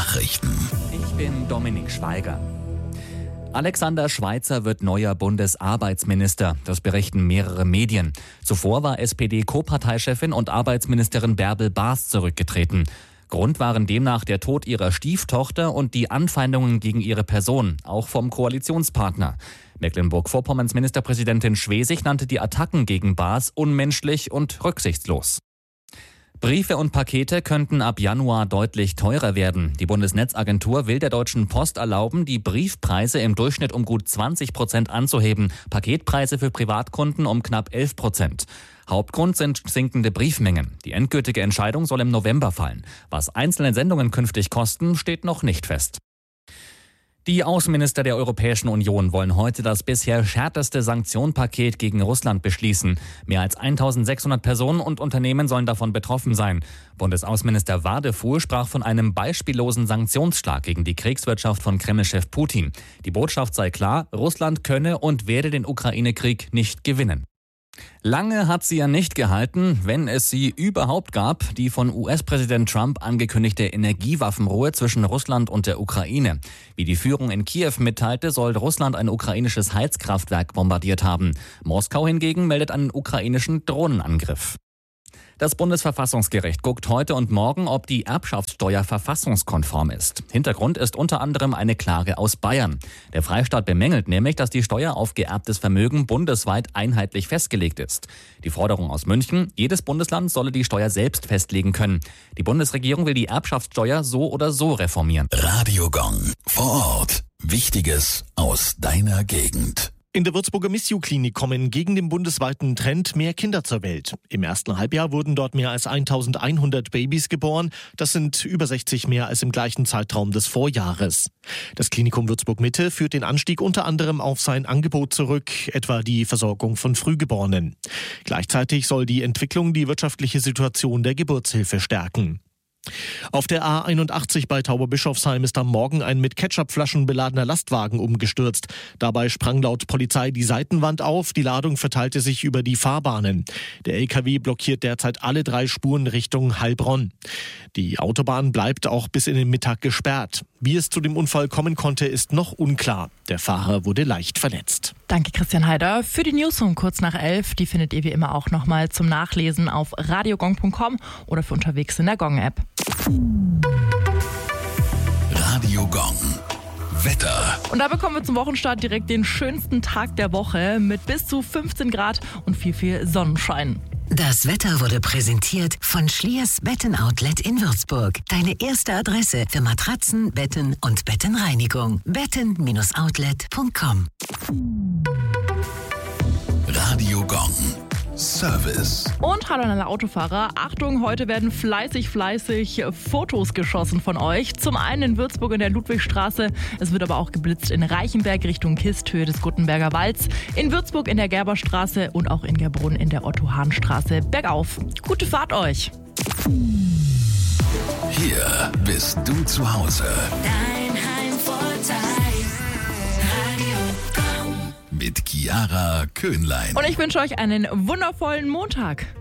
Nachrichten. Ich bin Dominik Schweiger. Alexander Schweitzer wird neuer Bundesarbeitsminister. Das berichten mehrere Medien. Zuvor war SPD-Co-Parteichefin und Arbeitsministerin Bärbel Baas zurückgetreten. Grund waren demnach der Tod ihrer Stieftochter und die Anfeindungen gegen ihre Person, auch vom Koalitionspartner. Mecklenburg-Vorpommerns Ministerpräsidentin Schwesig nannte die Attacken gegen Baas unmenschlich und rücksichtslos. Briefe und Pakete könnten ab Januar deutlich teurer werden. Die Bundesnetzagentur will der Deutschen Post erlauben, die Briefpreise im Durchschnitt um gut 20% anzuheben, Paketpreise für Privatkunden um knapp 11%. Hauptgrund sind sinkende Briefmengen. Die endgültige Entscheidung soll im November fallen. Was einzelne Sendungen künftig kosten, steht noch nicht fest. Die Außenminister der Europäischen Union wollen heute das bisher härteste Sanktionspaket gegen Russland beschließen. Mehr als 1600 Personen und Unternehmen sollen davon betroffen sein. Bundesaußenminister Wadefuhl sprach von einem beispiellosen Sanktionsschlag gegen die Kriegswirtschaft von Kreml-Chef Putin. Die Botschaft sei klar, Russland könne und werde den Ukraine-Krieg nicht gewinnen. Lange hat sie ja nicht gehalten, wenn es sie überhaupt gab, die von US-Präsident Trump angekündigte Energiewaffenruhe zwischen Russland und der Ukraine. Wie die Führung in Kiew mitteilte, soll Russland ein ukrainisches Heizkraftwerk bombardiert haben. Moskau hingegen meldet einen ukrainischen Drohnenangriff. Das Bundesverfassungsgericht guckt heute und morgen, ob die Erbschaftssteuer verfassungskonform ist. Hintergrund ist unter anderem eine Klage aus Bayern. Der Freistaat bemängelt nämlich, dass die Steuer auf geerbtes Vermögen bundesweit einheitlich festgelegt ist. Die Forderung aus München, jedes Bundesland solle die Steuer selbst festlegen können. Die Bundesregierung will die Erbschaftssteuer so oder so reformieren. Radio Gong. Vor Ort. Wichtiges aus deiner Gegend. In der Würzburger Missio-Klinik kommen gegen den bundesweiten Trend mehr Kinder zur Welt. Im ersten Halbjahr wurden dort mehr als 1100 Babys geboren. Das sind über 60 mehr als im gleichen Zeitraum des Vorjahres. Das Klinikum Würzburg-Mitte führt den Anstieg unter anderem auf sein Angebot zurück, etwa die Versorgung von Frühgeborenen. Gleichzeitig soll die Entwicklung die wirtschaftliche Situation der Geburtshilfe stärken. Auf der A81 bei Tauberbischofsheim ist am Morgen ein mit Ketchupflaschen beladener Lastwagen umgestürzt. Dabei sprang laut Polizei die Seitenwand auf, die Ladung verteilte sich über die Fahrbahnen. Der LKW blockiert derzeit alle 3 Spuren Richtung Heilbronn. Die Autobahn bleibt auch bis in den Mittag gesperrt. Wie es zu dem Unfall kommen konnte, ist noch unklar. Der Fahrer wurde leicht verletzt. Danke Christian Heider für die News um kurz nach 11. Die findet ihr wie immer auch nochmal zum Nachlesen auf radiogong.com oder für unterwegs in der Gong-App. Radio Gong. Wetter. Und da bekommen wir zum Wochenstart direkt den schönsten Tag der Woche mit bis zu 15 Grad und viel Sonnenschein. Das Wetter wurde präsentiert von Schliers Betten-Outlet in Würzburg. Deine erste Adresse für Matratzen, Betten und Bettenreinigung. betten-outlet.com. Radio Gong. Service. Und hallo an alle Autofahrer. Achtung, heute werden fleißig Fotos geschossen von euch. Zum einen in Würzburg in der Ludwigstraße. Es wird aber auch geblitzt in Reichenberg Richtung Kist, Höhe des Guttenberger Walds. In Würzburg in der Gerberstraße und auch in Gerbrunn in der Otto-Hahn-Straße bergauf. Gute Fahrt euch. Hier bist du zu Hause. Dein Heimvorteil. Radio Gong. Mit Chiara Köhnlein. Und ich wünsche euch einen wundervollen Montag.